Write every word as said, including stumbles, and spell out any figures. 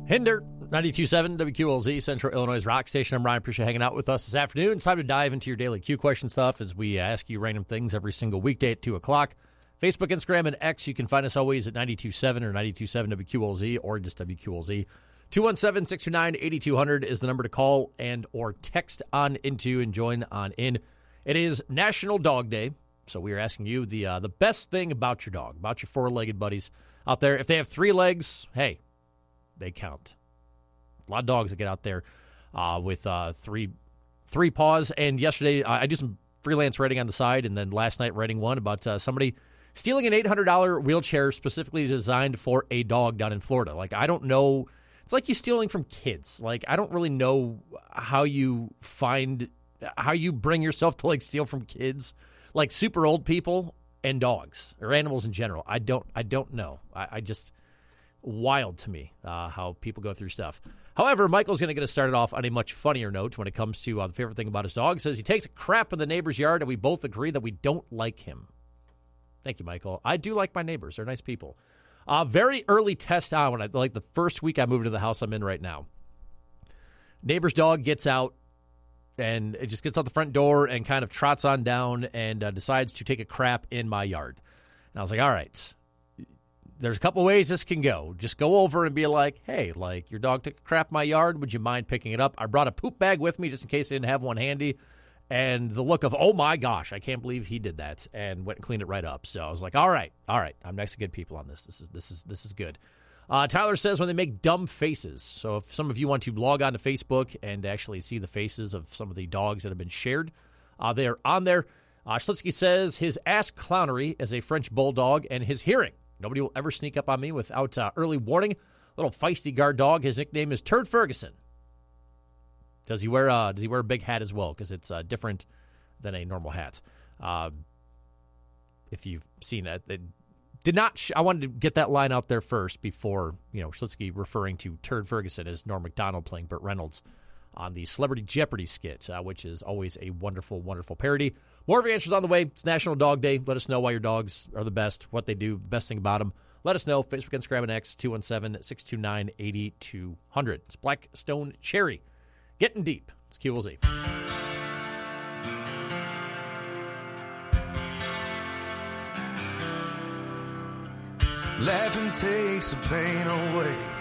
Hinder, ninety-two point seven W Q L Z, Central Illinois Rock Station. I'm Ryan. Appreciate you hanging out with us this afternoon. It's time to dive into your daily Q question stuff as we ask you random things every single weekday at two o'clock. Facebook, Instagram, and X. You can find us always at ninety-two point seven or ninety-two point seven W Q L Z or just W Q L Z. two one seven, six two nine, eight two zero zero is the number to call and or text on into and join on in. It is National Dog Day, so we are asking you the uh, the best thing about your dog, about your four-legged buddies out there. If they have three legs, hey, they count. A lot of dogs that get out there uh, with uh, three three paws. And yesterday, uh, I do some freelance writing on the side, and then last night writing one about uh, somebody stealing an eight hundred dollars wheelchair specifically designed for a dog down in Florida. Like, I don't know. It's like you stealing from kids. Like, I don't really know how you find, how you bring yourself to, like, steal from kids, like super old people and dogs or animals in general. I don't, I don't know. I, I just... wild to me uh, how people go through stuff. However, Michael's going to get us started off on a much funnier note when it comes to uh, the favorite thing about his dog. He says he takes a crap in the neighbor's yard, and we both agree that we don't like him. Thank you, Michael. I do like my neighbors. They're nice people. Uh, very early test on when I like the first week I moved to the house I'm in right now. Neighbor's dog gets out, and it just gets out the front door and kind of trots on down and uh, decides to take a crap in my yard. And I was like, all right. There's a couple ways this can go. Just go over and be like, hey, like, your dog took a crap in my yard. Would you mind picking it up? I brought a poop bag with me just in case I didn't have one handy. And the look of, oh, my gosh, I can't believe he did that, and went and cleaned it right up. So I was like, all right, all right. I'm next to good people on this. This is this is, this is good. Uh, Tyler says when they make dumb faces. So if some of you want to log on to Facebook and actually see the faces of some of the dogs that have been shared, uh, they are on there. Uh, Schlitzky says his ass clownery is a French bulldog and his hearing. Nobody will ever sneak up on me without uh, early warning. Little feisty guard dog. His nickname is Turd Ferguson. Does he wear uh, Does he wear a big hat as well? Because it's uh, different than a normal hat. Uh, if you've seen it, it did not. Sh- I wanted to get that line out there first before you know Schlitzky referring to Turd Ferguson as Norm Macdonald playing Burt Reynolds on the Celebrity Jeopardy skit, uh, which is always a wonderful, wonderful parody. More of your answers on the way. It's National Dog Day. Let us know why your dogs are the best, what they do, the best thing about them. Let us know. Facebook, Instagram, and X, two one seven, six two nine, eight two zero zero. It's Blackstone Cherry. Getting deep. It's Q L Z. Laughing takes the pain away.